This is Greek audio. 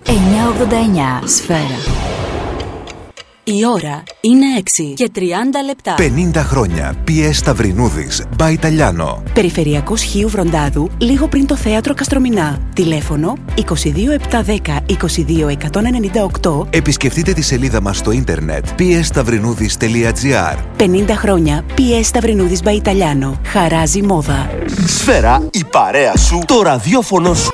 989 Σφαίρα. Η ώρα είναι 6:30. 50 χρόνια PS Σταυρινούδης by Italiano. Περιφερειακός Χίου Βροντάδου, λίγο πριν το θέατρο Καστρομηνά. Τηλέφωνο 22710 22198. Επισκεφτείτε τη σελίδα μας στο ίντερνετ psstαυρινούδης.gr. 50 χρόνια PS Σταυρινούδης by Italiano. Χαράζει μόδα. Σφαίρα, η παρέα σου, το ραδιόφωνο σου.